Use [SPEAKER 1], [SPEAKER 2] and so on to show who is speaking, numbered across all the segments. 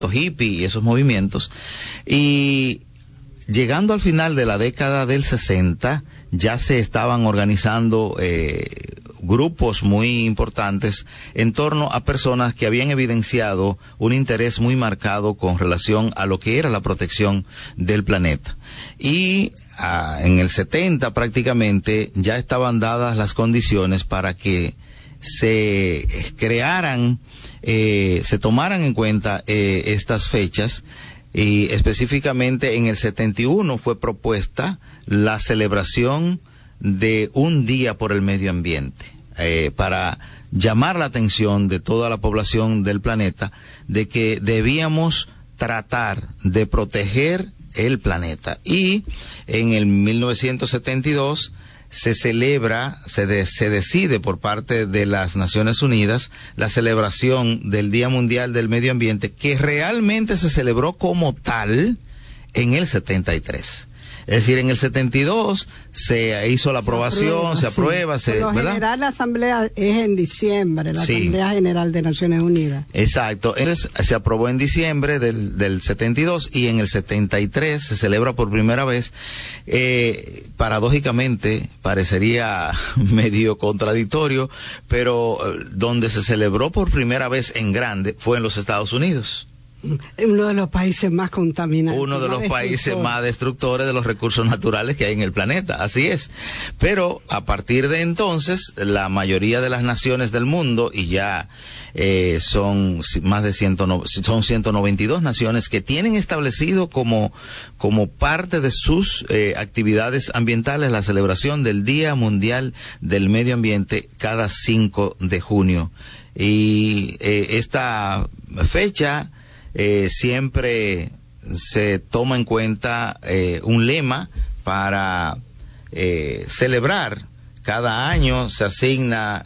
[SPEAKER 1] hippie y esos movimientos. Y llegando al final de la década del 60, ya se estaban organizando grupos muy importantes en torno a personas que habían evidenciado un interés muy marcado con relación a lo que era la protección del planeta. Y en el 70 prácticamente ya estaban dadas las condiciones para que se crearan, se tomaran en cuenta estas fechas. Y específicamente en el 71 fue propuesta la celebración de un día por el medio ambiente, para llamar la atención de toda la población del planeta de que debíamos tratar de proteger el planeta. Y en el 1972 se celebra, se decide por parte de las Naciones Unidas la celebración del Día Mundial del Medio Ambiente, que realmente se celebró como tal en el 73. Es decir, en el 72 se hizo la aprobación, se aprueba,
[SPEAKER 2] Por lo
[SPEAKER 1] ¿verdad?
[SPEAKER 2] general la asamblea es en diciembre, la
[SPEAKER 1] Sí.
[SPEAKER 2] Asamblea General de Naciones Unidas.
[SPEAKER 1] Exacto. Entonces se aprobó en diciembre del 72 y en el 73 se celebra por primera vez. Paradójicamente parecería medio contradictorio, pero donde se celebró por primera vez en grande fue en los Estados Unidos.
[SPEAKER 2] Uno de los países más contaminantes.
[SPEAKER 1] Uno de los países más destructores de los recursos naturales que hay en el planeta, así es. Pero a partir de entonces, la mayoría de las naciones del mundo, y ya son más de 192 naciones que tienen establecido como parte de sus actividades ambientales la celebración del Día Mundial del Medio Ambiente cada 5 de junio. Y esta fecha siempre se toma en cuenta un lema para celebrar. Cada año se asigna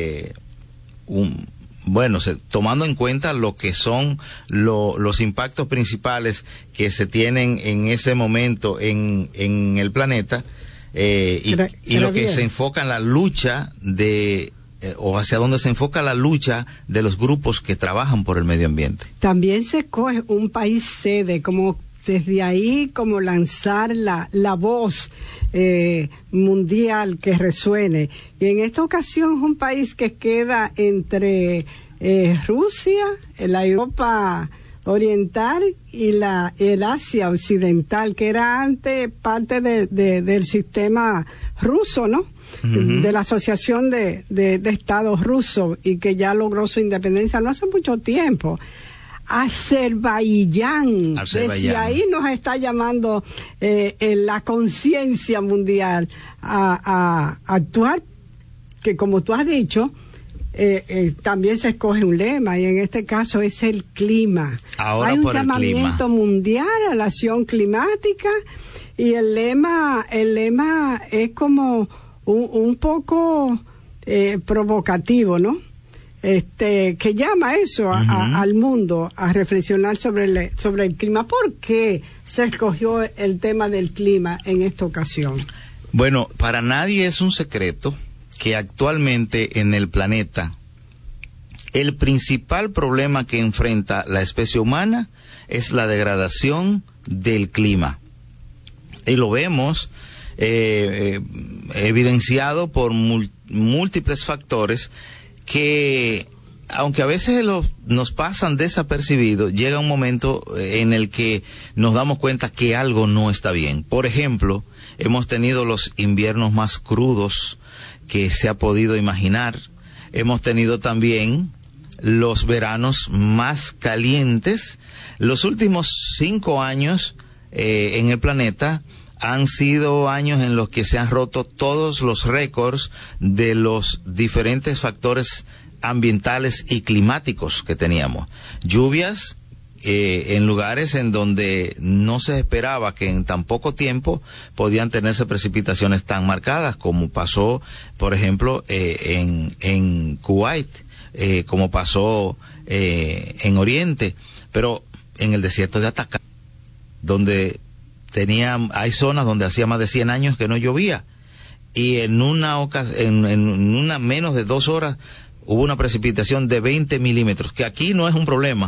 [SPEAKER 1] tomando en cuenta lo que son los impactos principales que se tienen en ese momento en el planeta, y lo que se enfoca en la lucha o hacia donde se enfoca la lucha de los grupos que trabajan por el medio ambiente.
[SPEAKER 2] También se escoge un país sede, como desde ahí como lanzar la voz mundial que resuene. Y en esta ocasión es un país que queda entre Rusia, la Europa oriental y el Asia occidental, que era antes parte del sistema ruso, ¿no? Uh-huh. De la Asociación de Estados Rusos, y que ya logró su independencia no hace mucho tiempo. Azerbaiyán. Desde ahí nos está llamando la conciencia mundial a actuar, que como tú has dicho, también se escoge un lema, y en este caso es el clima.
[SPEAKER 1] Ahora
[SPEAKER 2] hay un
[SPEAKER 1] por
[SPEAKER 2] llamamiento mundial a la acción climática, y el lema es como un poco provocativo, ¿no? Que llama eso al mundo a reflexionar sobre el clima. ¿Por qué se escogió el tema del clima en esta ocasión?
[SPEAKER 1] Bueno, para nadie es un secreto que actualmente en el planeta el principal problema que enfrenta la especie humana es la degradación del clima. Y lo vemos evidenciado por múltiples factores que, aunque a veces nos pasan desapercibidos, llega un momento en el que nos damos cuenta que algo no está bien. Por ejemplo, hemos tenido los inviernos más crudos que se ha podido imaginar. Hemos tenido también los veranos más calientes. Los últimos 5 años en el planeta han sido años en los que se han roto todos los récords de los diferentes factores ambientales y climáticos que teníamos. Lluvias en lugares en donde no se esperaba que en tan poco tiempo podían tenerse precipitaciones tan marcadas, como pasó, por ejemplo, en Kuwait, como pasó en Oriente, pero en el desierto de Atacama, donde hay zonas donde hacía más de 100 años que no llovía, y en una menos de 2 horas hubo una precipitación de 20 milímetros, que aquí no es un problema,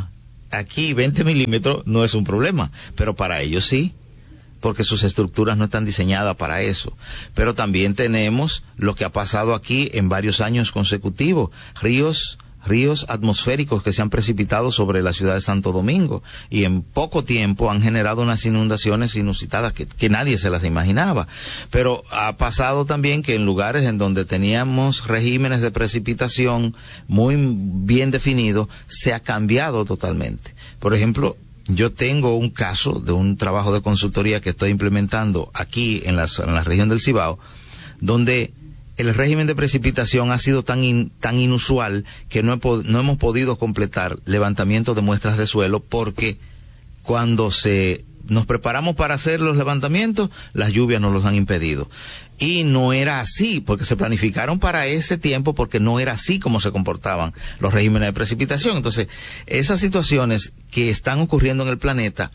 [SPEAKER 1] aquí 20 milímetros no es un problema, pero para ellos sí, porque sus estructuras no están diseñadas para eso. Pero también tenemos lo que ha pasado aquí en varios años consecutivos, ríos atmosféricos que se han precipitado sobre la ciudad de Santo Domingo y en poco tiempo han generado unas inundaciones inusitadas que nadie se las imaginaba. Pero ha pasado también que en lugares en donde teníamos regímenes de precipitación muy bien definidos, se ha cambiado totalmente. Por ejemplo, yo tengo un caso de un trabajo de consultoría que estoy implementando aquí en la región del Cibao, donde el régimen de precipitación ha sido tan inusual que no hemos podido completar levantamiento de muestras de suelo porque cuando nos preparamos para hacer los levantamientos, las lluvias nos los han impedido. Y no era así, porque se planificaron para ese tiempo, porque no era así como se comportaban los regímenes de precipitación. Entonces, esas situaciones que están ocurriendo en el planeta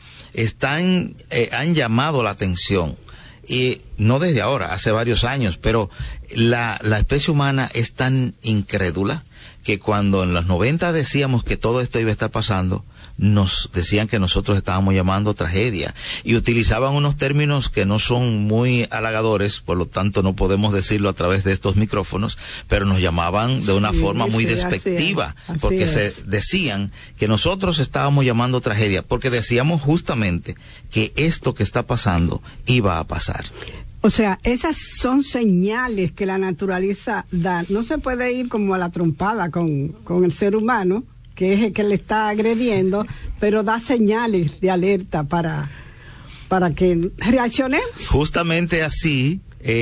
[SPEAKER 1] han llamado la atención. Y no desde ahora, hace varios años, pero la especie humana es tan incrédula que cuando en los 90 decíamos que todo esto iba a estar pasando, nos decían que nosotros estábamos llamando tragedia y utilizaban unos términos que no son muy halagadores, por lo tanto no podemos decirlo a través de estos micrófonos, pero nos llamaban de una forma muy despectiva, porque se decían que nosotros estábamos llamando tragedia, porque decíamos justamente que esto que está pasando iba a pasar.
[SPEAKER 2] O sea, esas son señales que la naturaleza da. No se puede ir como a la trompada con el ser humano, que es el que le está agrediendo, pero da señales de alerta para que reaccionemos.
[SPEAKER 1] Justamente así,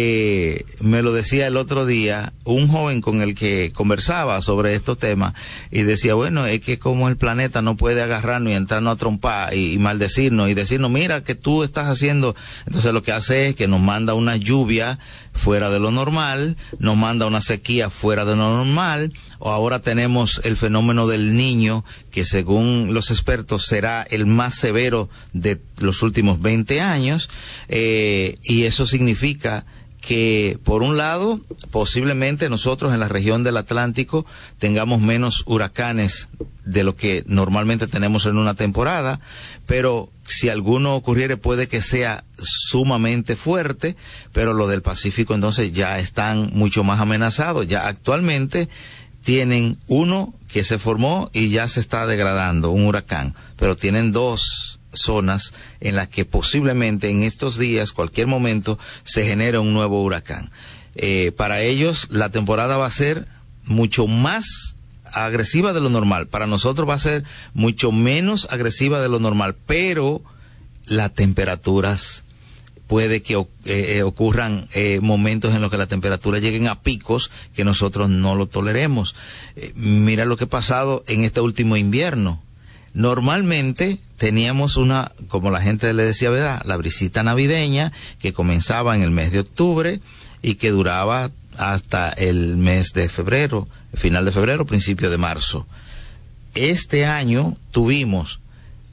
[SPEAKER 1] me lo decía el otro día un joven con el que conversaba sobre estos temas y decía, bueno, es que como el planeta no puede agarrarnos y entrarnos a trompar y maldecirnos y decirnos, mira que tú estás haciendo, entonces lo que hace es que nos manda una lluvia fuera de lo normal, nos manda una sequía fuera de lo normal, o ahora tenemos el fenómeno del Niño, que según los expertos será el más severo de los últimos 20 años, y eso significa que, por un lado, posiblemente nosotros en la región del Atlántico tengamos menos huracanes de lo que normalmente tenemos en una temporada, pero si alguno ocurriere puede que sea sumamente fuerte, pero lo del Pacífico entonces ya están mucho más amenazados. Ya actualmente tienen uno que se formó y ya se está degradando, un huracán, pero tienen dos zonas en las que posiblemente en estos días, cualquier momento, se genere un nuevo huracán. Para ellos la temporada va a ser mucho más agresiva de lo normal, para nosotros va a ser mucho menos agresiva de lo normal, pero las temperaturas puede que ocurran momentos en los que las temperaturas lleguen a picos que nosotros no lo toleremos. Mira lo que ha pasado en este último invierno. Normalmente teníamos como la gente le decía, ¿verdad?, la brisita navideña que comenzaba en el mes de octubre y que duraba hasta el mes de febrero, final de febrero, principio de marzo. Este año tuvimos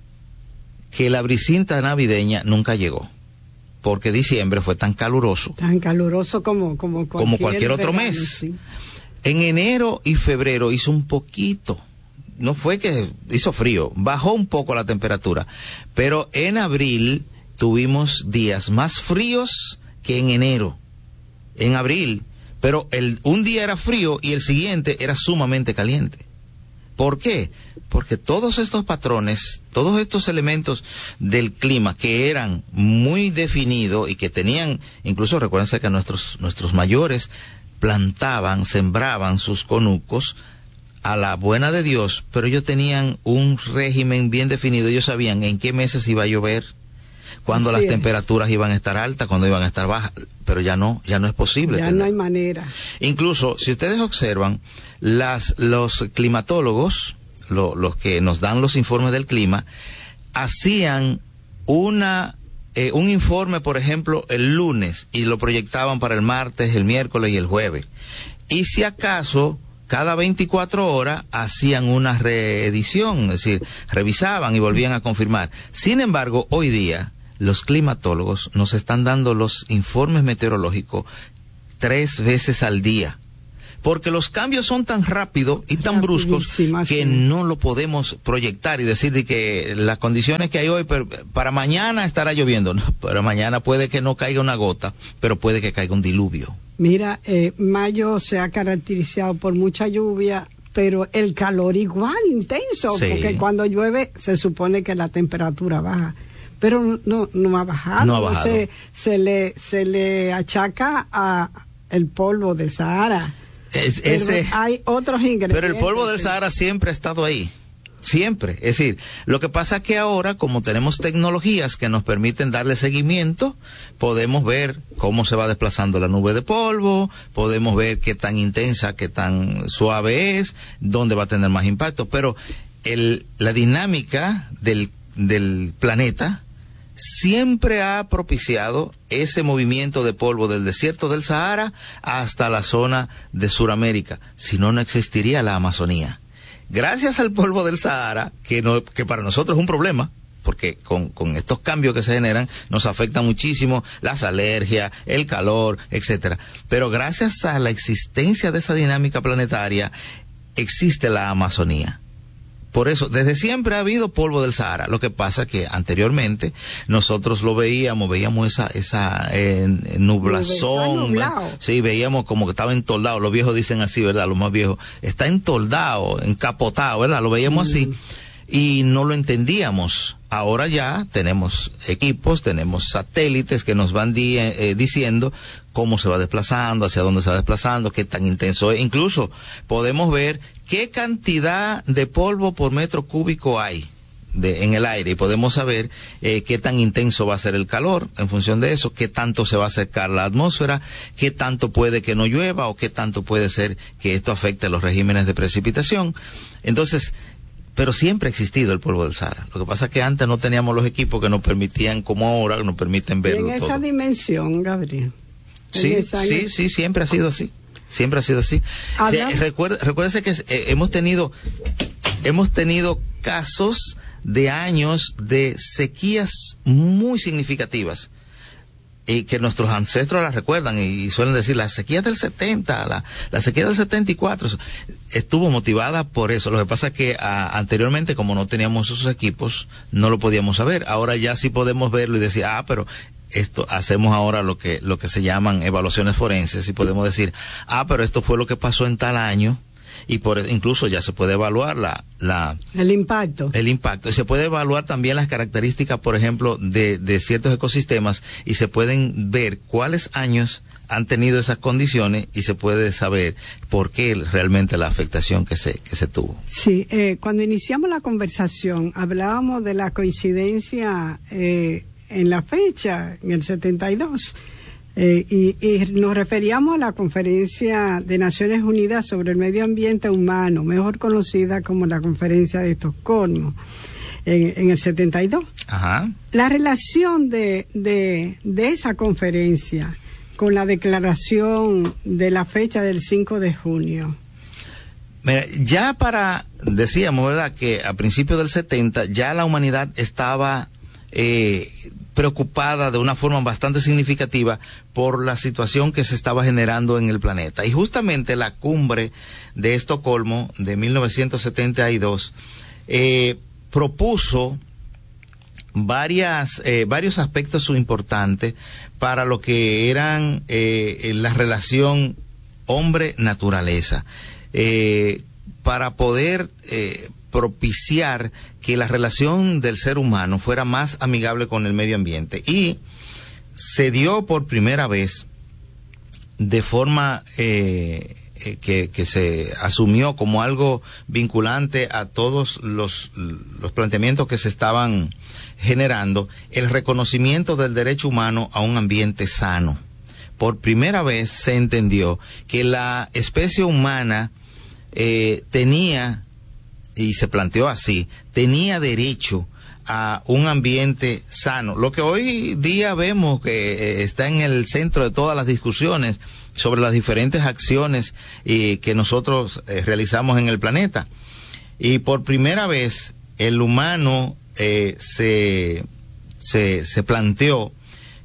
[SPEAKER 1] que la brisita navideña nunca llegó, porque diciembre fue tan caluroso.
[SPEAKER 2] Tan caluroso como
[SPEAKER 1] cualquier otro
[SPEAKER 2] verano,
[SPEAKER 1] mes.
[SPEAKER 2] Sí.
[SPEAKER 1] En enero y febrero hizo un poquito, no fue que hizo frío, bajó un poco la temperatura, pero en abril tuvimos días más fríos que en enero. En abril, pero un día era frío y el siguiente era sumamente caliente. ¿Por qué? Porque todos estos patrones, todos estos elementos del clima que eran muy definidos y que tenían, incluso recuérdense que nuestros mayores plantaban, sembraban sus conucos a la buena de Dios, pero ellos tenían un régimen bien definido, ellos sabían en qué meses iba a llover, cuándo las temperaturas iban a estar altas, cuándo iban a estar bajas, pero ya no es posible.
[SPEAKER 2] Ya no hay manera.
[SPEAKER 1] Incluso, si ustedes observan, los climatólogos, los que nos dan los informes del clima, hacían un informe, por ejemplo, el lunes, y lo proyectaban para el martes, el miércoles y el jueves. Y si acaso, cada 24 horas hacían una reedición, es decir, revisaban y volvían a confirmar. Sin embargo, hoy día, los climatólogos nos están dando los informes meteorológicos 3 veces al día, porque los cambios son tan rápidos y tan bruscos que no lo podemos proyectar y decir de que las condiciones que hay hoy, pero para mañana estará lloviendo. No, para mañana puede que no caiga una gota, pero puede que caiga un diluvio.
[SPEAKER 2] Mira, mayo se ha caracterizado por mucha lluvia, pero el calor igual intenso, sí, porque cuando llueve se supone que la temperatura baja, pero no ha bajado.
[SPEAKER 1] No ha bajado.
[SPEAKER 2] Se le achaca a el polvo del Sahara. Hay otros ingredientes.
[SPEAKER 1] Pero el polvo del Sahara siempre ha estado ahí. Siempre. Es decir, lo que pasa es que ahora, como tenemos tecnologías que nos permiten darle seguimiento, podemos ver cómo se va desplazando la nube de polvo, podemos ver qué tan intensa, qué tan suave es, dónde va a tener más impacto. Pero la dinámica del planeta siempre ha propiciado ese movimiento de polvo del desierto del Sahara hasta la zona de Sudamérica. Si no, no existiría la Amazonía. Gracias al polvo del Sahara, que para nosotros es un problema, porque con estos cambios que se generan nos afecta muchísimo las alergias, el calor, etcétera. Pero gracias a la existencia de esa dinámica planetaria, existe la Amazonía. Por eso, desde siempre ha habido polvo del Sahara. Lo que pasa que anteriormente nosotros lo veíamos esa nublazón. Sí, veíamos como que estaba entoldado. Los viejos dicen así, ¿verdad? Los más viejos. Está entoldado, encapotado, ¿verdad? Lo veíamos así y no lo entendíamos. Ahora ya tenemos equipos, tenemos satélites que nos van diciendo cómo se va desplazando, hacia dónde se va desplazando, qué tan intenso es. Incluso podemos ver qué cantidad de polvo por metro cúbico hay en el aire y podemos saber qué tan intenso va a ser el calor en función de eso, qué tanto se va a acercar la atmósfera, qué tanto puede que no llueva o qué tanto puede ser que esto afecte los regímenes de precipitación. Entonces, pero siempre ha existido el polvo del Sahara. Lo que pasa es que antes no teníamos los equipos que nos permitían, como ahora, nos permiten verlo.
[SPEAKER 2] Y en esa
[SPEAKER 1] todo.
[SPEAKER 2] Dimensión, Gabriel.
[SPEAKER 1] Sí, siempre ha sido así. Siempre ha sido así. Recuérdese que hemos tenido casos de años de sequías muy significativas. Y que nuestros ancestros las recuerdan y suelen decir, la sequía del 70, la sequía del 74, estuvo motivada por eso. Lo que pasa es que anteriormente, como no teníamos esos equipos, no lo podíamos saber. Ahora ya sí podemos verlo y decir, pero esto hacemos ahora lo que se llaman evaluaciones forenses y podemos decir, pero esto fue lo que pasó en tal año. Y incluso ya se puede evaluar
[SPEAKER 2] el impacto.
[SPEAKER 1] Y se puede evaluar también las características, por ejemplo, de ciertos ecosistemas y se pueden ver cuáles años han tenido esas condiciones y se puede saber por qué realmente la afectación que se tuvo.
[SPEAKER 2] Sí, cuando iniciamos la conversación hablábamos de la coincidencia en la fecha, en el 72. Y nos referíamos a la Conferencia de Naciones Unidas sobre el Medio Ambiente Humano, mejor conocida como la Conferencia de Estocolmo, en el 72.
[SPEAKER 1] Ajá.
[SPEAKER 2] La relación de esa conferencia con la declaración de la fecha del 5 de junio.
[SPEAKER 1] Mira, ya decíamos, ¿verdad?, que a principios del 70 ya la humanidad estaba preocupada de una forma bastante significativa por la situación que se estaba generando en el planeta. Y justamente la cumbre de Estocolmo de 1972 propuso varios aspectos importantes para lo que eran la relación hombre-naturaleza, para poder propiciar que la relación del ser humano fuera más amigable con el medio ambiente. Y se dio por primera vez de forma que se asumió como algo vinculante a todos los planteamientos que se estaban generando, el reconocimiento del derecho humano a un ambiente sano. Por primera vez se entendió que la especie humana tenía, y se planteó así, tenía derecho a un ambiente sano. Lo que hoy día vemos que está en el centro de todas las discusiones sobre las diferentes acciones que nosotros realizamos en el planeta. Y por primera vez el humano se planteó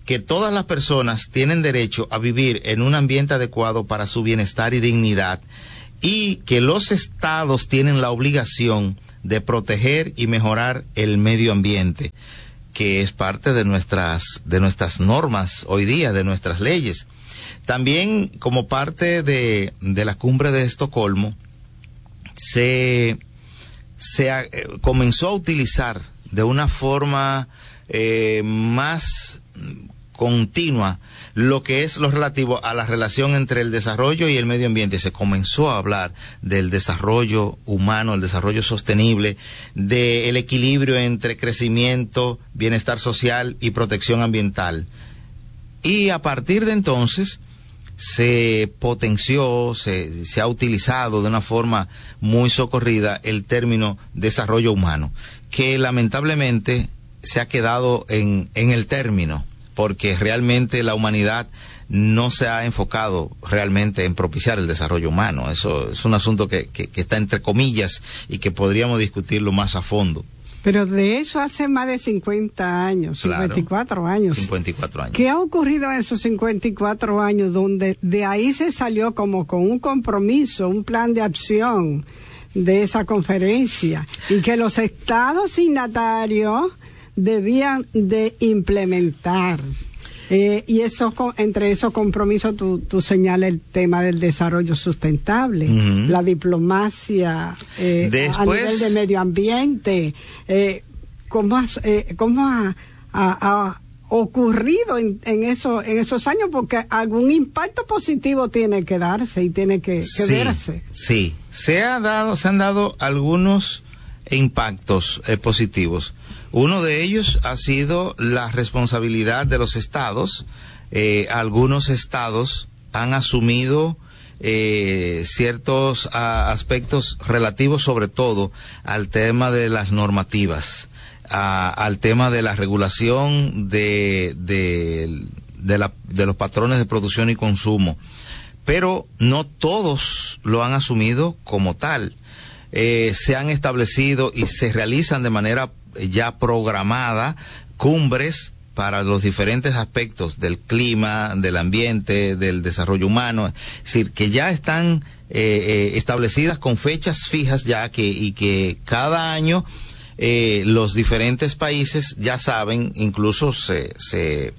[SPEAKER 1] que todas las personas tienen derecho a vivir en un ambiente adecuado para su bienestar y dignidad, y que los estados tienen la obligación de proteger y mejorar el medio ambiente, que es parte de nuestras normas hoy día, de nuestras leyes. También, como parte de la cumbre de Estocolmo, se comenzó a utilizar de una forma más continua lo que es lo relativo a la relación entre el desarrollo y el medio ambiente. Se comenzó a hablar del desarrollo humano, el desarrollo sostenible, del equilibrio entre crecimiento, bienestar social y protección ambiental. Y a partir de entonces se potenció, se ha utilizado de una forma muy socorrida el término desarrollo humano, que lamentablemente se ha quedado en el término, porque realmente la humanidad no se ha enfocado realmente en propiciar el desarrollo humano. Eso es un asunto que está entre comillas y que podríamos discutirlo más a fondo.
[SPEAKER 2] Pero de eso hace más de 50 años, claro, 54 años.
[SPEAKER 1] 54 años.
[SPEAKER 2] ¿Qué ha ocurrido en esos 54 años donde de ahí se salió como con un compromiso, un plan de acción de esa conferencia y que los estados signatarios debían de implementar? Y eso, entre esos compromisos tú señalas el tema del desarrollo sustentable, la diplomacia a nivel de medio ambiente. ¿Cómo ha ocurrido en esos años? Porque algún impacto positivo tiene que darse y tiene que verse.
[SPEAKER 1] Sí, se han dado algunos impactos positivos. Uno de ellos ha sido la responsabilidad de los estados. Algunos estados han asumido ciertos aspectos relativos sobre todo al tema de las normativas, al tema de la regulación de los patrones de producción y consumo, pero no todos lo han asumido como tal. Se han establecido y se realizan de manera ya programada cumbres para los diferentes aspectos del clima, del ambiente, del desarrollo humano. Es decir, que ya están establecidas con fechas fijas ya y que cada año los diferentes países ya saben, incluso se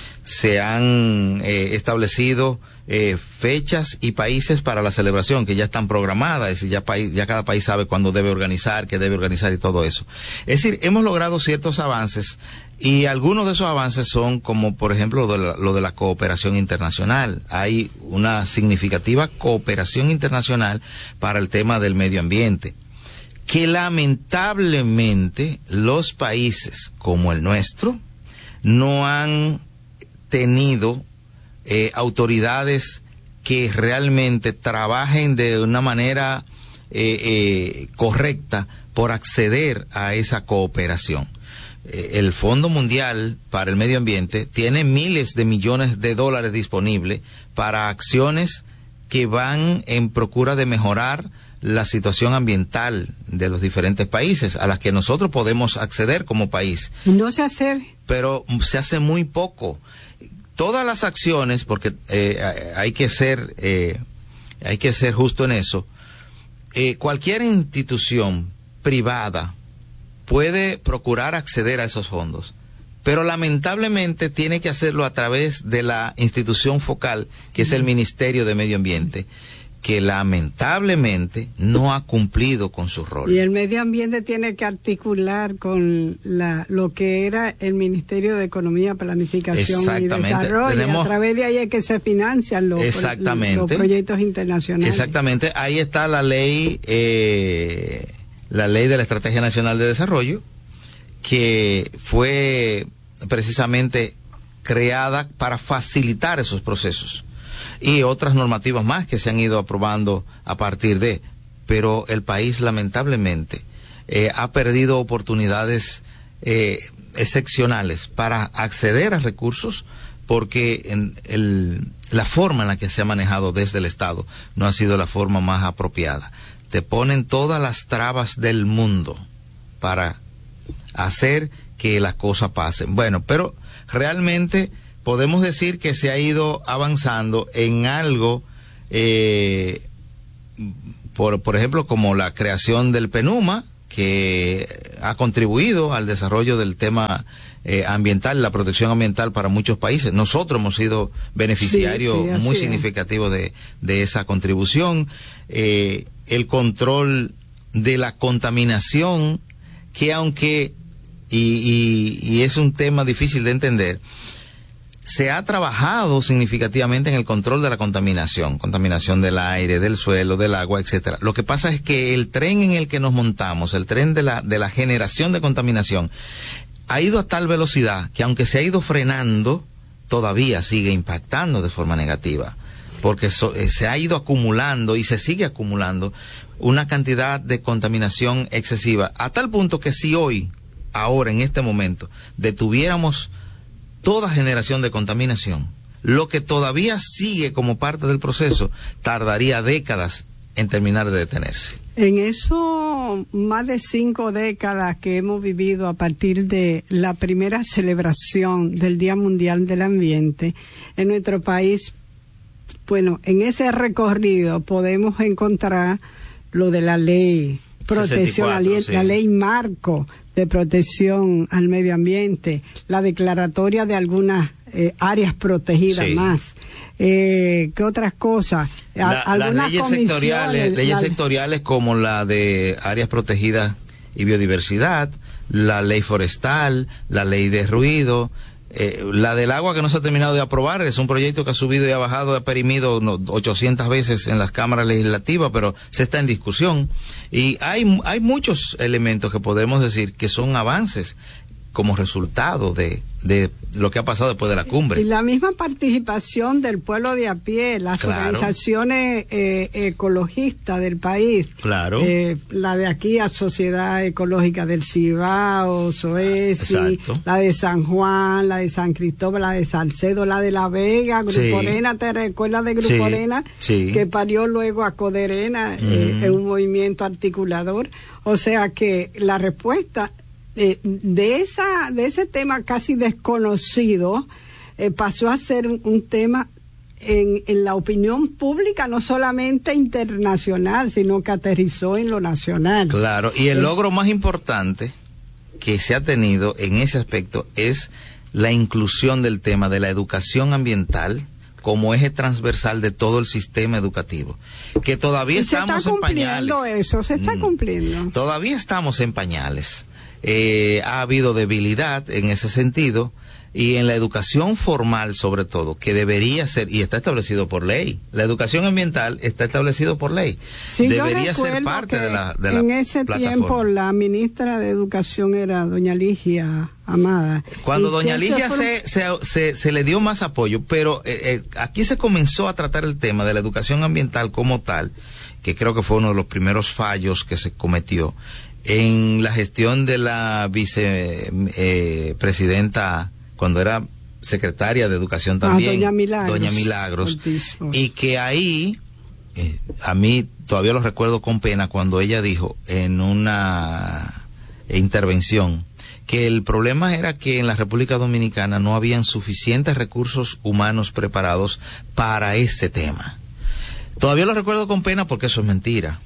[SPEAKER 1] han establecido fechas y países para la celebración que ya están programadas, es decir, ya cada país sabe cuándo debe organizar, qué debe organizar y todo eso. Es decir, hemos logrado ciertos avances y algunos de esos avances son como, por ejemplo, lo de la cooperación internacional. Hay una significativa cooperación internacional para el tema del medio ambiente, que lamentablemente los países como el nuestro no han tenido autoridades que realmente trabajen de una manera correcta por acceder a esa cooperación. El Fondo Mundial para el Medio Ambiente tiene miles de millones de dólares disponibles para acciones que van en procura de mejorar la situación ambiental de los diferentes países, a las que nosotros podemos acceder como país.
[SPEAKER 2] No se hace.
[SPEAKER 1] Pero se hace muy poco. Todas las acciones, porque hay que ser justo en eso, cualquier institución privada puede procurar acceder a esos fondos, pero lamentablemente tiene que hacerlo a través de la institución focal, que es el Ministerio de Medio Ambiente, que lamentablemente no ha cumplido con su rol.
[SPEAKER 2] Y el medio ambiente tiene que articular con lo que era el Ministerio de Economía, Planificación y Desarrollo. A través de ahí es que se financian los proyectos internacionales.
[SPEAKER 1] Exactamente. Ahí está la ley de la Estrategia Nacional de Desarrollo, que fue precisamente creada para facilitar esos procesos, y otras normativas más que se han ido aprobando a partir de, pero el país lamentablemente ha perdido oportunidades excepcionales para acceder a recursos, porque la forma en la que se ha manejado desde el Estado no ha sido la forma más apropiada. Te ponen todas las trabas del mundo para hacer que las cosas pasen. Bueno, pero realmente podemos decir que se ha ido avanzando en algo, por ejemplo, como la creación del PENUMA, que ha contribuido al desarrollo del tema ambiental, la protección ambiental para muchos países. Nosotros hemos sido beneficiarios muy significativos de esa contribución. El control de la contaminación, que aunque, y es un tema difícil de entender, se ha trabajado significativamente en el control de la contaminación del aire, del suelo, del agua, etcétera. Lo que pasa es que el tren en el que nos montamos, el tren de la generación de contaminación, ha ido a tal velocidad que aunque se ha ido frenando, todavía sigue impactando de forma negativa, porque se ha ido acumulando y se sigue acumulando una cantidad de contaminación excesiva, a tal punto que si hoy, ahora, en este momento, detuviéramos toda generación de contaminación, lo que todavía sigue como parte del proceso tardaría décadas en terminar de detenerse.
[SPEAKER 2] En eso, más de 5 décadas que hemos vivido a partir de la primera celebración del Día Mundial del Ambiente, en nuestro país, bueno, en ese recorrido podemos encontrar lo de la ley protección, 64, la ley marco de protección al medio ambiente, la declaratoria de algunas áreas protegidas más. ¿Qué otras cosas?
[SPEAKER 1] Las leyes sectoriales como la de áreas protegidas y biodiversidad, la ley forestal, la ley de ruido, la del agua que no se ha terminado de aprobar, es un proyecto que ha subido y ha bajado, ha perimido 800 veces en las cámaras legislativas, pero se está en discusión. Y hay muchos elementos que podemos decir que son avances como resultado de lo que ha pasado después de la cumbre.
[SPEAKER 2] Y la misma participación del pueblo de a pie, las organizaciones ecologistas del país.
[SPEAKER 1] Claro.
[SPEAKER 2] La de aquí a Sociedad Ecológica del Cibao, SOESI, la de San Juan, la de San Cristóbal, la de Salcedo, la de La Vega, Grupo Arena, ¿te recuerdas de Grupo Arena? Sí. Que parió luego a Coderena en un movimiento articulador. O sea que la respuesta de ese tema casi desconocido pasó a ser un tema en la opinión pública, no solamente internacional, sino que aterrizó en lo nacional.
[SPEAKER 1] Claro, y el logro más importante que se ha tenido en ese aspecto es la inclusión del tema de la educación ambiental como eje transversal de todo el sistema educativo, que todavía estamos en pañales.
[SPEAKER 2] Se está cumpliendo.
[SPEAKER 1] Todavía estamos en pañales. Ha habido debilidad en ese sentido, y en la educación formal sobre todo, que debería ser, y está establecido por ley, la educación ambiental está establecido por ley, debería ser parte de la
[SPEAKER 2] en ese
[SPEAKER 1] plataforma.
[SPEAKER 2] Tiempo la ministra de Educación era doña Ligia Amada.
[SPEAKER 1] Cuando doña Ligia se le dio más apoyo, pero aquí se comenzó a tratar el tema de la educación ambiental como tal, que creo que fue uno de los primeros fallos que se cometió en la gestión de la vicepresidenta, cuando era secretaria de Educación también, doña Milagros, y que ahí, a mí todavía lo recuerdo con pena, cuando ella dijo en una intervención que el problema era que en la República Dominicana no habían suficientes recursos humanos preparados para ese tema. Todavía lo recuerdo con pena porque eso es mentira.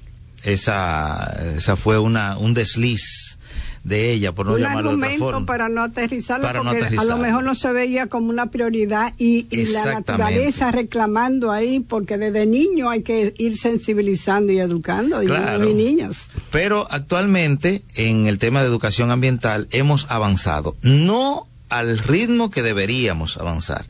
[SPEAKER 1] Esa fue un desliz de ella, por no llamarlo de otra forma.
[SPEAKER 2] Para no aterrizarlo, porque a lo mejor no se veía como una prioridad y la naturaleza reclamando ahí, porque desde niño hay que ir sensibilizando y educando, niños y niñas.
[SPEAKER 1] Pero actualmente en el tema de educación ambiental hemos avanzado, no al ritmo que deberíamos avanzar.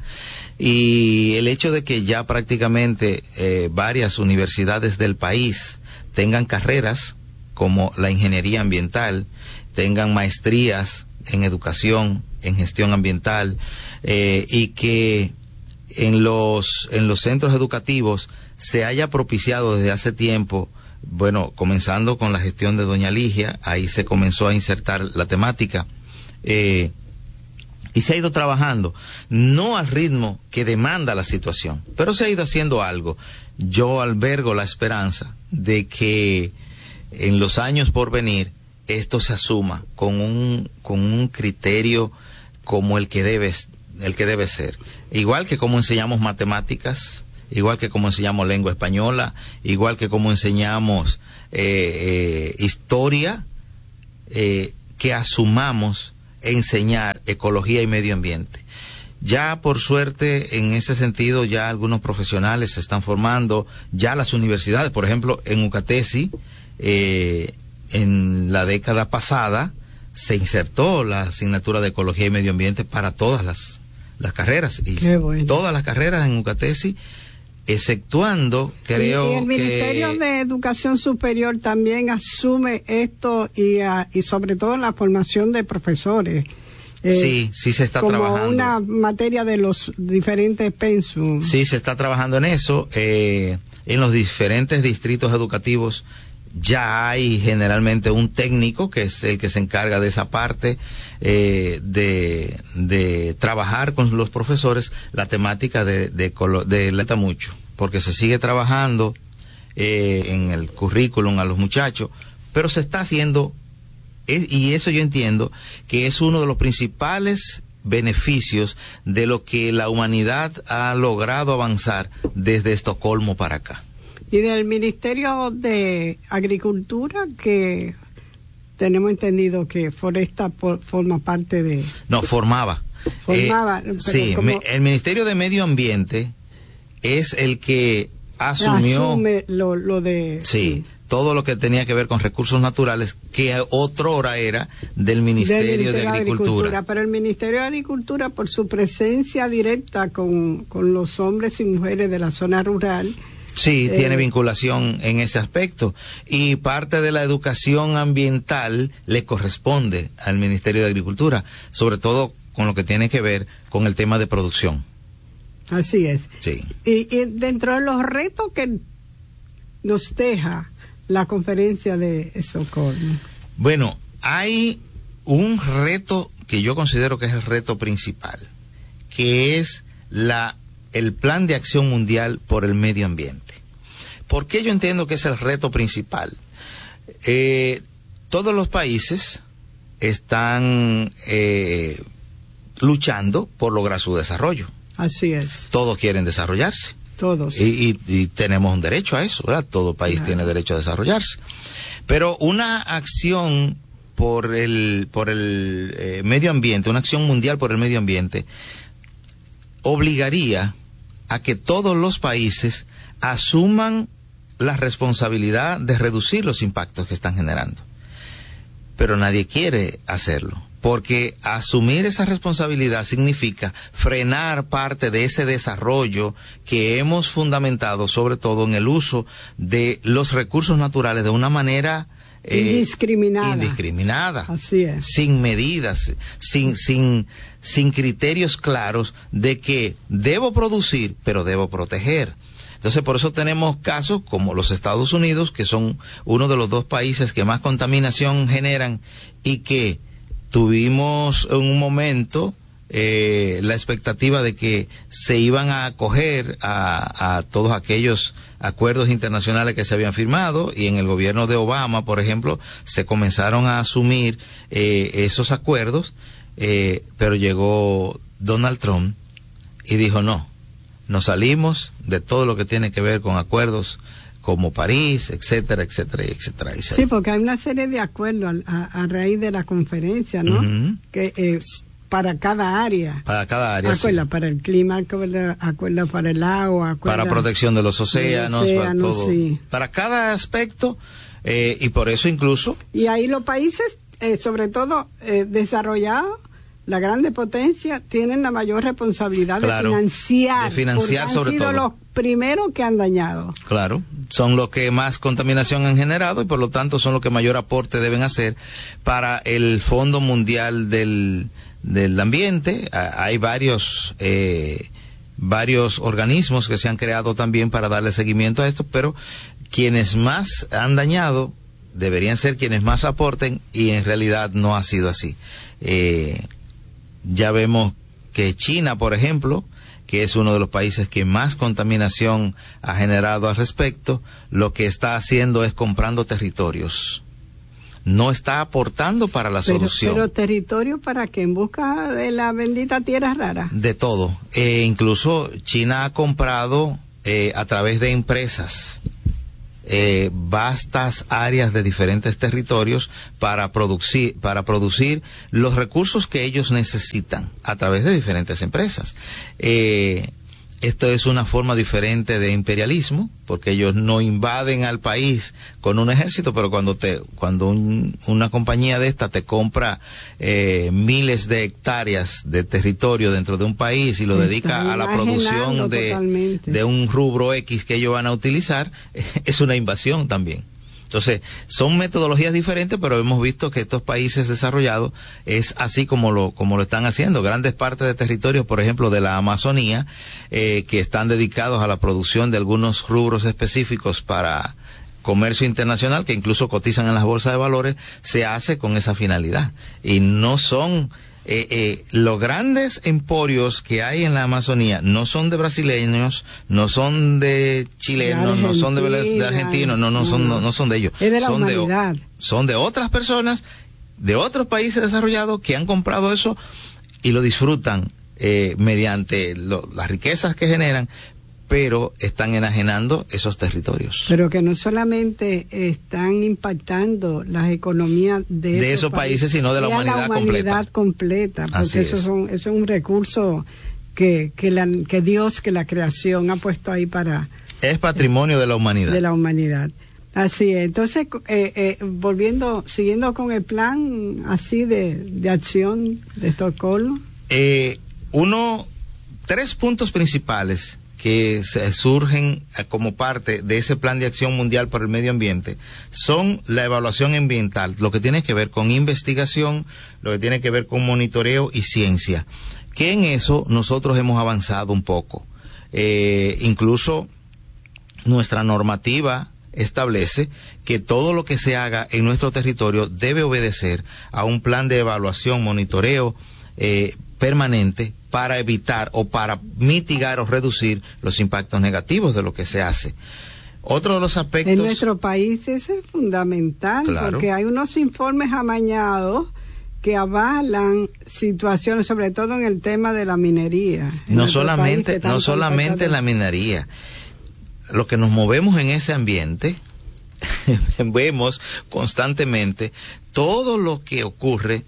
[SPEAKER 1] Y el hecho de que ya prácticamente varias universidades del país tengan carreras como la ingeniería ambiental, tengan maestrías en educación, en gestión ambiental, y que en los centros educativos se haya propiciado desde hace tiempo, bueno, comenzando con la gestión de doña Ligia, ahí se comenzó a insertar la temática, y se ha ido trabajando, no al ritmo que demanda la situación, pero se ha ido haciendo algo. Yo albergo la esperanza de que en los años por venir esto se asuma con un criterio como el que debe el que debe ser. Igual que como enseñamos matemáticas, igual que como enseñamos lengua española, igual que como enseñamos historia, que asumamos enseñar ecología y medio ambiente. Ya por suerte en ese sentido ya algunos profesionales se están formando, ya las universidades, por ejemplo en UCATESI, en la década pasada se insertó la asignatura de ecología y medio ambiente para todas las carreras, y bueno, todas las carreras en UCATESI, exceptuando, creo que... Y el Ministerio
[SPEAKER 2] de Educación Superior también asume esto y sobre todo en la formación de profesores.
[SPEAKER 1] Sí se está trabajando.
[SPEAKER 2] Como una materia de los diferentes pensum.
[SPEAKER 1] Sí, se está trabajando en eso. En los diferentes distritos educativos ya hay generalmente un técnico que es el que se encarga de esa parte, de trabajar con los profesores la temática de mucho, porque se sigue trabajando en el currículum a los muchachos, pero se está haciendo, y eso yo entiendo que es uno de los principales beneficios de lo que la humanidad ha logrado avanzar desde Estocolmo para acá.
[SPEAKER 2] Y del Ministerio de Agricultura, que tenemos entendido que Foresta forma parte de...
[SPEAKER 1] No, formaba. Sí, el Ministerio de Medio Ambiente es el que asume
[SPEAKER 2] lo de...
[SPEAKER 1] Sí, todo lo que tenía que ver con recursos naturales, que otrora era del Ministerio de Agricultura.
[SPEAKER 2] Pero el Ministerio de Agricultura, por su presencia directa con los hombres y mujeres de la zona rural...
[SPEAKER 1] Sí, tiene vinculación en ese aspecto, y parte de la educación ambiental le corresponde al Ministerio de Agricultura, sobre todo con lo que tiene que ver con el tema de producción.
[SPEAKER 2] Así es.
[SPEAKER 1] Sí.
[SPEAKER 2] Y dentro de los retos que nos deja la conferencia de Estocolmo.
[SPEAKER 1] Bueno, hay un reto que yo considero que es el reto principal, que es el Plan de Acción Mundial por el Medio Ambiente. ¿Por qué yo entiendo que es el reto principal? Todos los países están luchando por lograr su desarrollo.
[SPEAKER 2] Así es.
[SPEAKER 1] Todos quieren desarrollarse.
[SPEAKER 2] Todos.
[SPEAKER 1] Y tenemos un derecho a eso, ¿verdad? Todo país tiene derecho a desarrollarse. Pero una acción por el medio ambiente, una acción mundial por el medio ambiente, obligaría a que todos los países asuman la responsabilidad de reducir los impactos que están generando. Pero nadie quiere hacerlo, porque asumir esa responsabilidad significa frenar parte de ese desarrollo que hemos fundamentado sobre todo en el uso de los recursos naturales de una manera indiscriminada.
[SPEAKER 2] Así es.
[SPEAKER 1] Sin medidas, sin criterios claros de que debo producir, pero debo proteger. Entonces, por eso tenemos casos como los Estados Unidos, que son uno de los dos países que más contaminación generan, y que tuvimos en un momento la expectativa de que se iban a acoger a todos aquellos acuerdos internacionales que se habían firmado, y en el gobierno de Obama, por ejemplo, se comenzaron a asumir esos acuerdos, pero llegó Donald Trump y dijo no, nos salimos de todo lo que tiene que ver con acuerdos como París, etcétera, etcétera, etcétera.
[SPEAKER 2] Sí, porque hay una serie de acuerdos a raíz de la conferencia, ¿no? Uh-huh. Que para cada área.
[SPEAKER 1] Para cada área,
[SPEAKER 2] acuerdos, sí. Para el clima, acuerdos para el agua,
[SPEAKER 1] para protección de los océanos, para todo.
[SPEAKER 2] Sí.
[SPEAKER 1] Para cada aspecto, y por eso incluso...
[SPEAKER 2] Y ahí los países, sobre todo desarrollados, la grande potencia, tienen la mayor responsabilidad de financiar.
[SPEAKER 1] De financiar sobre todo.
[SPEAKER 2] Han sido los primeros que han dañado.
[SPEAKER 1] Claro, son los que más contaminación han generado y por lo tanto son los que mayor aporte deben hacer para el Fondo Mundial del Ambiente. Hay varios organismos que se han creado también para darle seguimiento a esto, pero quienes más han dañado deberían ser quienes más aporten, y en realidad no ha sido así. Ya vemos que China, por ejemplo, que es uno de los países que más contaminación ha generado al respecto, lo que está haciendo es comprando territorios. no está aportando para la solución.
[SPEAKER 2] Pero territorio para qué, en busca de la bendita tierra rara.
[SPEAKER 1] De todo. Incluso China ha comprado a través de empresas vastas áreas de diferentes territorios para producir los recursos que ellos necesitan a través de diferentes empresas. Esto es una forma diferente de imperialismo, porque ellos no invaden al país con un ejército, pero cuando una compañía de esta te compra miles de hectáreas de territorio dentro de un país y lo dedica a la producción de un rubro X que ellos van a utilizar, es una invasión también. Entonces, son metodologías diferentes, pero hemos visto que estos países desarrollados es así como lo están haciendo. Grandes partes de territorios, por ejemplo, de la Amazonía, que están dedicados a la producción de algunos rubros específicos para comercio internacional, que incluso cotizan en las bolsas de valores, se hace con esa finalidad. Y no son... los grandes emporios que hay en la Amazonía no son de brasileños, no son de chilenos, no son de argentinos, no son de ellos.
[SPEAKER 2] Es de la humanidad.
[SPEAKER 1] Son de otras personas, de otros países desarrollados que han comprado eso y lo disfrutan mediante las riquezas que generan, pero están enajenando esos territorios.
[SPEAKER 2] Pero que no solamente están impactando las economías de esos países,
[SPEAKER 1] sino de la humanidad
[SPEAKER 2] completa. Porque eso es un recurso que Dios, que la creación ha puesto ahí para...
[SPEAKER 1] Es patrimonio de la humanidad.
[SPEAKER 2] De la humanidad. Así es. Entonces, siguiendo con el plan así de acción de Estocolmo.
[SPEAKER 1] 3 puntos principales que surgen como parte de ese plan de acción mundial por el medio ambiente son la evaluación ambiental, lo que tiene que ver con investigación, lo que tiene que ver con monitoreo y ciencia, que en eso nosotros hemos avanzado un poco. Incluso nuestra normativa establece que todo lo que se haga en nuestro territorio debe obedecer a un plan de evaluación, monitoreo permanente para evitar o para mitigar o reducir los impactos negativos de lo que se hace. Otro de los aspectos...
[SPEAKER 2] En nuestro país eso es fundamental, claro, porque hay unos informes amañados que avalan situaciones, sobre todo en el tema de la minería.
[SPEAKER 1] No solamente la minería. Los que nos movemos en ese ambiente vemos constantemente todo lo que ocurre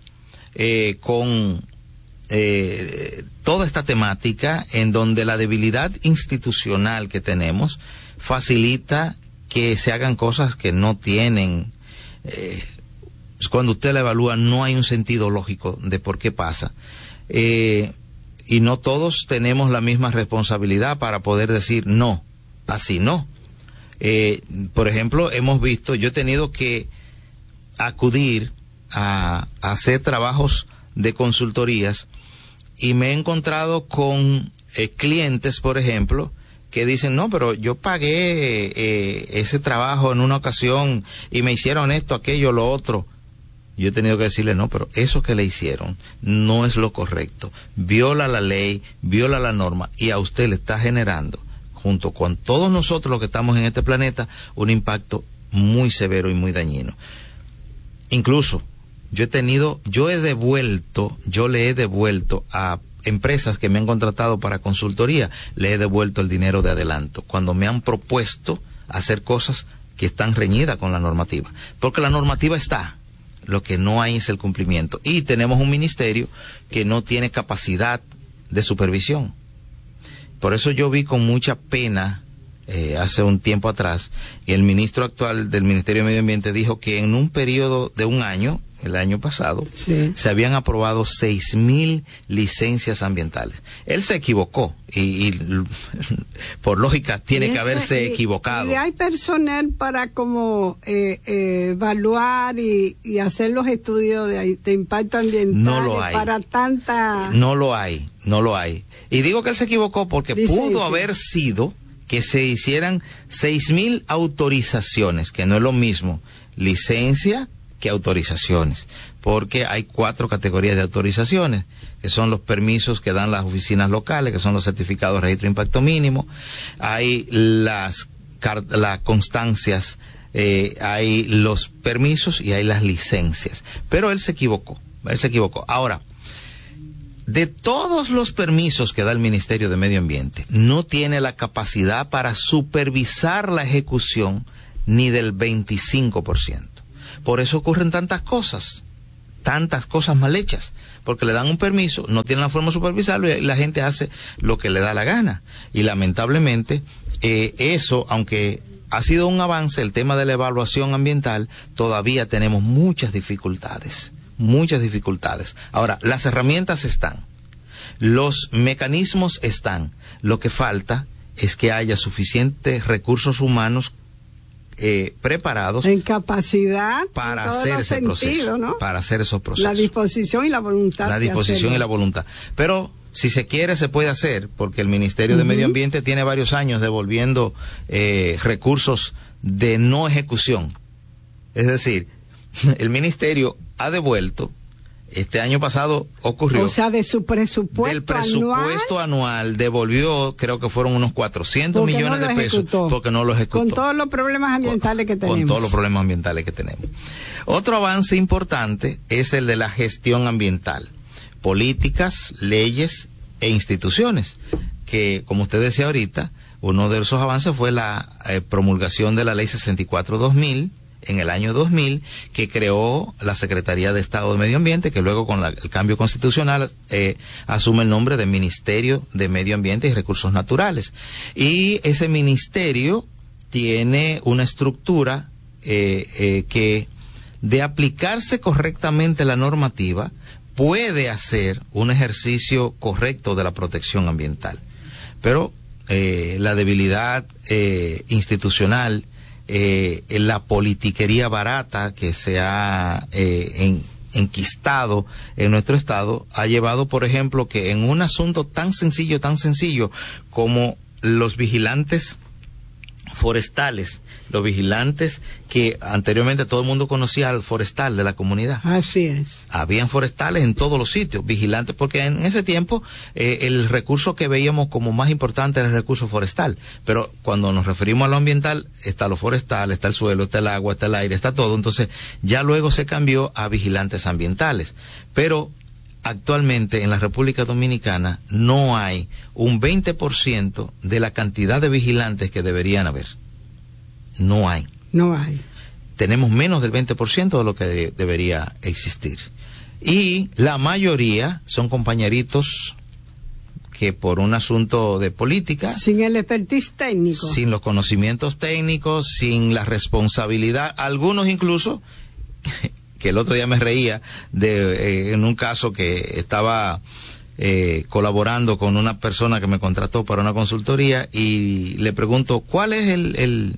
[SPEAKER 1] con toda esta temática, en donde la debilidad institucional que tenemos facilita que se hagan cosas que no tienen, cuando usted la evalúa no hay un sentido lógico de por qué pasa, y no todos tenemos la misma responsabilidad para poder decir no, así no. Por ejemplo, yo he tenido que acudir a hacer trabajos de consultorías y me he encontrado con clientes, por ejemplo, que dicen, no, pero yo pagué ese trabajo en una ocasión y me hicieron esto, aquello, lo otro. Yo he tenido que decirle, no, pero eso que le hicieron no es lo correcto, viola la ley, viola la norma, y a usted le está generando, junto con todos nosotros los que estamos en este planeta, un impacto muy severo y muy dañino. Incluso yo le he devuelto a empresas que me han contratado para consultoría, le he devuelto el dinero de adelanto cuando me han propuesto hacer cosas que están reñidas con la normativa, porque la normativa está, lo que no hay es el cumplimiento, y tenemos un ministerio que no tiene capacidad de supervisión. Por eso yo vi con mucha pena hace un tiempo atrás, el ministro actual del Ministerio de Medio Ambiente dijo que en un periodo de un año, el año pasado, sí, se habían aprobado 6,000 licencias ambientales. Él se equivocó y por lógica tiene que haberse equivocado.
[SPEAKER 2] ¿Y hay personal para como evaluar y hacer los estudios de impacto ambiental?
[SPEAKER 1] No lo hay.
[SPEAKER 2] Para tanta...
[SPEAKER 1] No lo hay. Y digo que él se equivocó porque pudo haber sido que se hicieran 6,000 autorizaciones, que no es lo mismo licencia que autorizaciones, porque hay 4 categorías de autorizaciones, que son los permisos que dan las oficinas locales, que son los certificados de registro de impacto mínimo, hay las constancias hay los permisos y hay las licencias. Pero él se equivocó. Ahora, de todos los permisos que da el Ministerio de Medio Ambiente, no tiene la capacidad para supervisar la ejecución ni del 25%. Por eso ocurren tantas cosas mal hechas, porque le dan un permiso, no tienen la forma de supervisarlo y la gente hace lo que le da la gana. Y lamentablemente, eso, aunque ha sido un avance, el tema de la evaluación ambiental, todavía tenemos muchas dificultades. Ahora, las herramientas están, los mecanismos están, lo que falta es que haya suficientes recursos humanos preparados
[SPEAKER 2] en capacidad
[SPEAKER 1] para hacer ese proceso, ¿no? Para hacer esos procesos.
[SPEAKER 2] La disposición y la voluntad.
[SPEAKER 1] Pero si se quiere, se puede hacer, porque el Ministerio de Medio Ambiente tiene varios años devolviendo recursos de no ejecución. Es decir, el Ministerio ha devuelto, este año pasado ocurrió.
[SPEAKER 2] O sea, de su presupuesto
[SPEAKER 1] del presupuesto anual devolvió, creo que fueron unos 400 millones de pesos, porque no lo ejecutó.
[SPEAKER 2] Con todos los problemas ambientales que tenemos.
[SPEAKER 1] Otro avance importante es el de la gestión ambiental. Políticas, leyes e instituciones, que como usted decía ahorita, uno de esos avances fue la promulgación de la Ley 64/2000, en el año 2000, que creó la Secretaría de Estado de Medio Ambiente, que luego con el cambio constitucional asume el nombre de Ministerio de Medio Ambiente y Recursos Naturales. Y ese ministerio tiene una estructura que, de aplicarse correctamente la normativa, puede hacer un ejercicio correcto de la protección ambiental. Pero la debilidad institucional, la politiquería barata que se ha enquistado en nuestro estado, ha llevado, por ejemplo, que en un asunto tan sencillo como los vigilantes forestales, los vigilantes que anteriormente todo el mundo conocía al forestal de la comunidad.
[SPEAKER 2] Así es.
[SPEAKER 1] Habían forestales en todos los sitios, vigilantes, porque en ese tiempo el recurso que veíamos como más importante era el recurso forestal, pero cuando nos referimos a lo ambiental, está lo forestal, está el suelo, está el agua, está el aire, está todo. Entonces ya luego se cambió a vigilantes ambientales, pero actualmente en la República Dominicana no hay un 20% de la cantidad de vigilantes que deberían haber. No hay. Tenemos menos del 20% de lo que debería existir. Y la mayoría son compañeritos que por un asunto de política,
[SPEAKER 2] sin el expertise técnico,
[SPEAKER 1] sin los conocimientos técnicos, sin la responsabilidad, algunos incluso que el otro día me reía en un caso que estaba colaborando con una persona que me contrató para una consultoría, y le pregunto cuál es el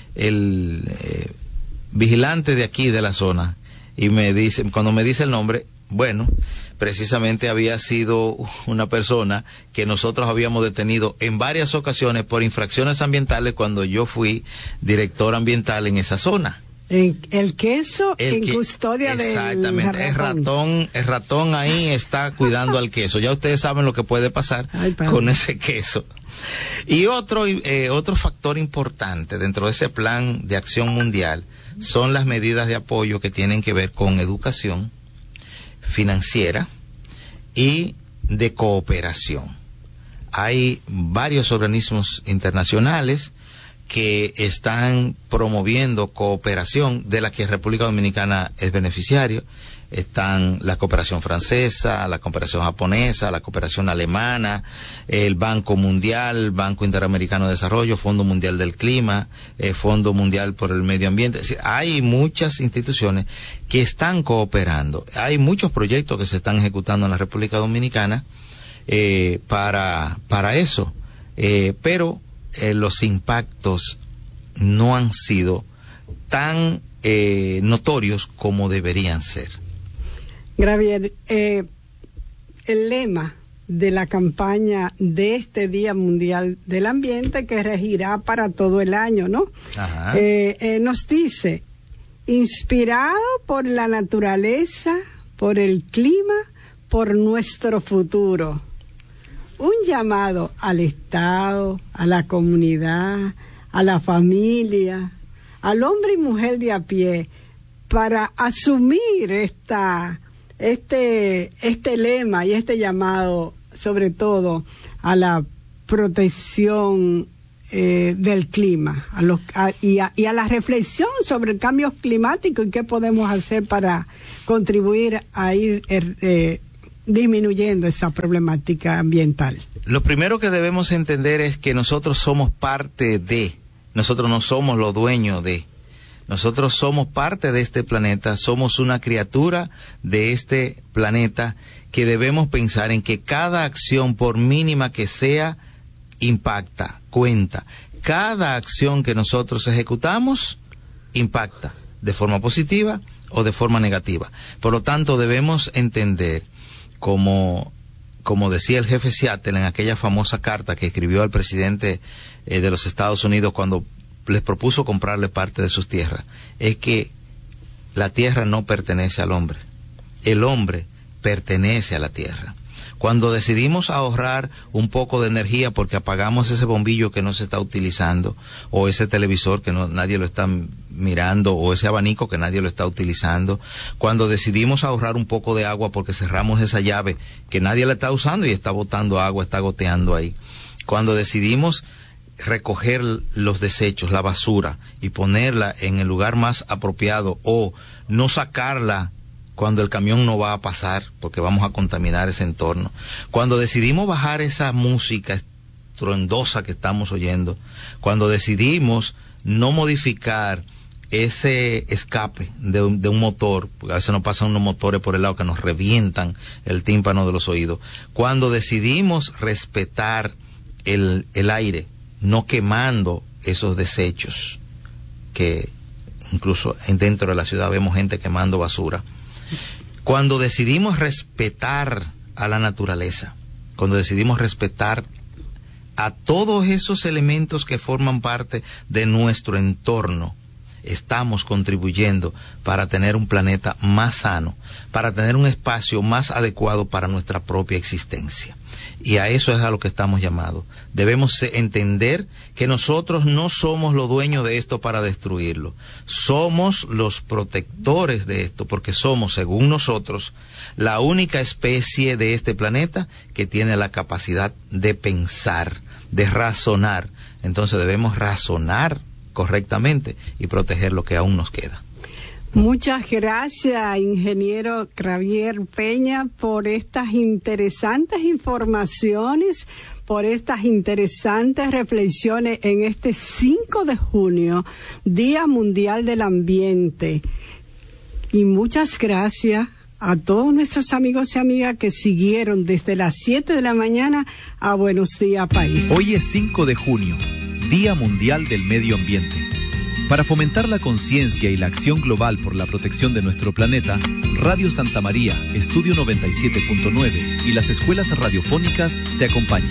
[SPEAKER 1] vigilante de aquí de la zona, y cuando me dice el nombre, bueno, precisamente había sido una persona que nosotros habíamos detenido en varias ocasiones por infracciones ambientales cuando yo fui director ambiental en esa zona.
[SPEAKER 2] El queso en custodia del
[SPEAKER 1] exactamente, el ratón ahí está cuidando al queso. Ya ustedes saben lo que puede pasar con ese queso. Y otro factor importante dentro de ese plan de acción mundial son las medidas de apoyo que tienen que ver con educación financiera y de cooperación. Hay varios organismos internacionales que están promoviendo cooperación, de la que República Dominicana es beneficiario. Están la cooperación francesa, la cooperación japonesa, la cooperación alemana, el Banco Mundial, Banco Interamericano de Desarrollo, Fondo Mundial del Clima, Fondo Mundial por el Medio Ambiente. Es decir, hay muchas instituciones que están cooperando. Hay muchos proyectos que se están ejecutando en la República Dominicana para eso. Pero los impactos no han sido tan notorios como deberían ser.
[SPEAKER 2] Gravier, el lema de la campaña de este Día Mundial del Ambiente, que regirá para todo el año, ¿no?
[SPEAKER 1] Ajá.
[SPEAKER 2] Nos dice: inspirado por la naturaleza, por el clima, por nuestro futuro. Un llamado al Estado, a la comunidad, a la familia, al hombre y mujer de a pie para asumir este lema y este llamado, sobre todo a la protección del clima y a la reflexión sobre el cambio climático y qué podemos hacer para contribuir a ir disminuyendo esa problemática ambiental?
[SPEAKER 1] Lo primero que debemos entender es que nosotros somos parte de, nosotros no somos los dueños de, nosotros somos parte de este planeta, somos una criatura de este planeta que debemos pensar en que cada acción, por mínima que sea, impacta, cuenta. Cada acción que nosotros ejecutamos impacta de forma positiva o de forma negativa. Por lo tanto, debemos entender, como decía el jefe Seattle en aquella famosa carta que escribió al presidente de los Estados Unidos cuando les propuso comprarle parte de sus tierras, es que la tierra no pertenece al hombre, el hombre pertenece a la tierra. Cuando decidimos ahorrar un poco de energía porque apagamos ese bombillo que no se está utilizando, o ese televisor que nadie lo está mirando, o ese abanico que nadie lo está utilizando, cuando decidimos ahorrar un poco de agua porque cerramos esa llave que nadie la está usando y está botando agua, está goteando ahí, cuando decidimos recoger los desechos, la basura, y ponerla en el lugar más apropiado, o no sacarla cuando el camión no va a pasar porque vamos a contaminar ese entorno, cuando decidimos bajar esa música estruendosa que estamos oyendo, cuando decidimos no modificar ese escape de un motor, porque a veces nos pasan unos motores por el lado que nos revientan el tímpano de los oídos, cuando decidimos respetar el aire, no quemando esos desechos, que incluso dentro de la ciudad vemos gente quemando basura, cuando decidimos respetar a la naturaleza, cuando decidimos respetar a todos esos elementos que forman parte de nuestro entorno, estamos contribuyendo para tener un planeta más sano, para tener un espacio más adecuado para nuestra propia existencia. Y a eso es a lo que estamos llamados. Debemos entender que nosotros no somos los dueños de esto para destruirlo. Somos los protectores de esto, porque somos, según nosotros, la única especie de este planeta que tiene la capacidad de pensar, de razonar. Entonces debemos razonar correctamente y proteger lo que aún nos queda.
[SPEAKER 2] Muchas gracias, ingeniero Javier Peña, por estas interesantes informaciones, por estas interesantes reflexiones en este 5 de junio, Día Mundial del Ambiente. Y muchas gracias a todos nuestros amigos y amigas que siguieron desde las 7 de la mañana a Buenos Días País.
[SPEAKER 3] Hoy es 5 de junio, Día Mundial del Medio Ambiente. Para fomentar la conciencia y la acción global por la protección de nuestro planeta, Radio Santa María, Estudio 97.9 y las escuelas radiofónicas te acompañan.